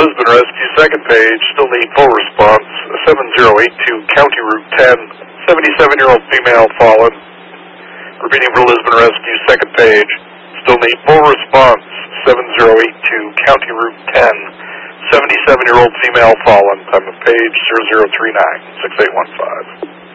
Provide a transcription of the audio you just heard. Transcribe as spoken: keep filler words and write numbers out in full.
Lisbon Rescue, second page, still need full response, seven zero eight two, County Route ten, seventy-seven-year-old female fallen. Repeating for Lisbon Rescue, second page, still need full response, seven zero eight two, County Route ten, seventy-seven-year-old female fallen. Time of page zero zero three nine, six eight one five.